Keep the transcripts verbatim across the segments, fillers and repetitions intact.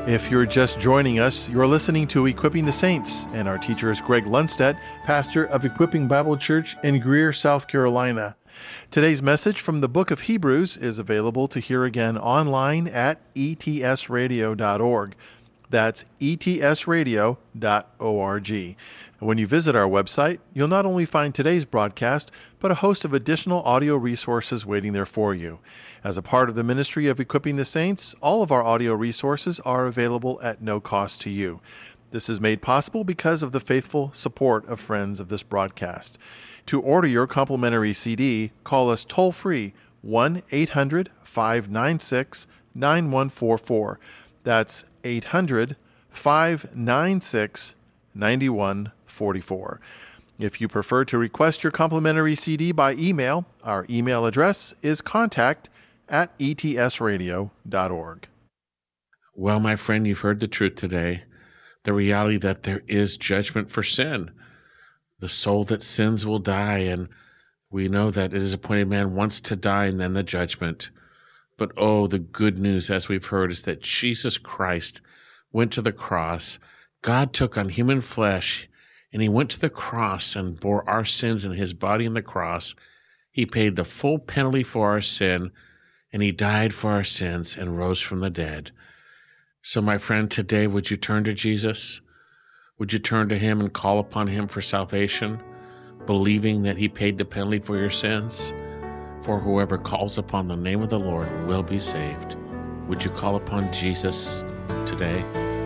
If you're just joining us, you're listening to Equipping the Saints, and our teacher is Greg Lundstedt, pastor of Equipping Bible Church in Greer, South Carolina. Today's message from the book of Hebrews is available to hear again online at e t s radio dot org. That's e t s radio dot org. When you visit our website, you'll not only find today's broadcast, but a host of additional audio resources waiting there for you. As a part of the ministry of Equipping the Saints, all of our audio resources are available at no cost to you. This is made possible because of the faithful support of friends of this broadcast. To order your complimentary C D, call us toll-free one eight hundred five nine six nine one four four. That's eight hundred five nine six nine one four four. If you prefer to request your complimentary C D by email, our email address is contact at e t s radio dot org. Well, my friend, you've heard the truth today. The reality that there is judgment for sin. The soul that sins will die, and we know that it is appointed man once to die and then the judgment. But oh, the good news, as we've heard, is that Jesus Christ went to the cross. God took on human flesh, and he went to the cross and bore our sins in his body on the cross. He paid the full penalty for our sin, and he died for our sins and rose from the dead. So, my friend, today, would you turn to Jesus? Would you turn to him and call upon him for salvation, believing that he paid the penalty for your sins? For whoever calls upon the name of the Lord will be saved. Would you call upon Jesus today?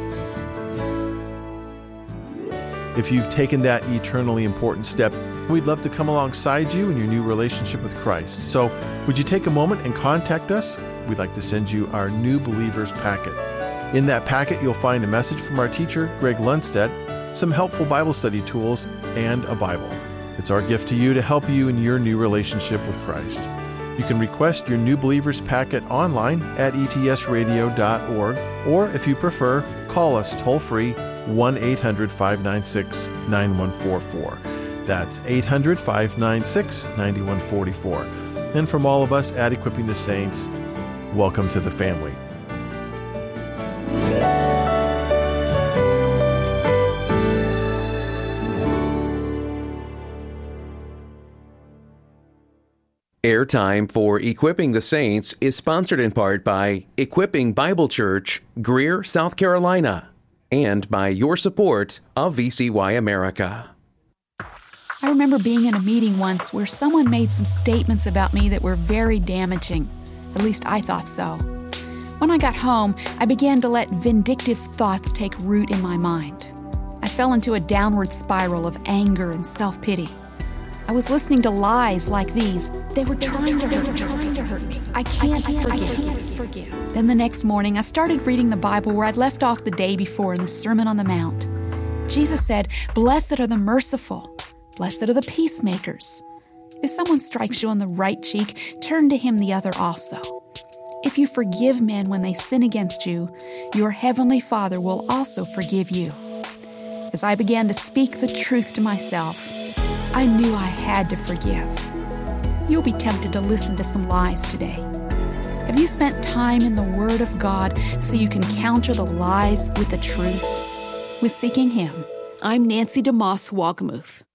If you've taken that eternally important step, we'd love to come alongside you in your new relationship with Christ. So would you take a moment and contact us? We'd like to send you our New Believers packet. In that packet, you'll find a message from our teacher, Greg Lundstedt, some helpful Bible study tools, and a Bible. It's our gift to you to help you in your new relationship with Christ. You can request your New Believers packet online at e t s radio dot org, or if you prefer, call us toll-free one eight hundred five nine six nine one four four. That's eight hundred five nine six nine one four four. And from all of us at Equipping the Saints, welcome to the family. Airtime for Equipping the Saints is sponsored in part by Equipping Bible Church, Greer, South Carolina, and by your support of V C Y America. I remember being in a meeting once where someone made some statements about me that were very damaging. At least I thought so. When I got home, I began to let vindictive thoughts take root in my mind. I fell into a downward spiral of anger and self-pity. I was listening to lies like these. They were trying to hurt, trying to hurt me. I can't, I can't, I can't forgive. Then the next morning, I started reading the Bible where I'd left off the day before in the Sermon on the Mount. Jesus said, "Blessed are the merciful. Blessed are the peacemakers. If someone strikes you on the right cheek, turn to him the other also. If you forgive men when they sin against you, your heavenly Father will also forgive you." As I began to speak the truth to myself, I knew I had to forgive. You'll be tempted to listen to some lies today. Have you spent time in the Word of God so you can counter the lies with the truth? With Seeking Him, I'm Nancy DeMoss Wogmuth.